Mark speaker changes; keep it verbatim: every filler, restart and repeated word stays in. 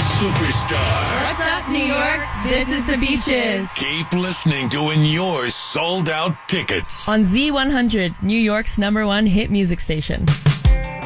Speaker 1: superstar.
Speaker 2: What's up, New York? This is the Beaches.
Speaker 1: Keep listening to win your sold-out tickets.
Speaker 2: On Z one hundred, New York's number one hit music station.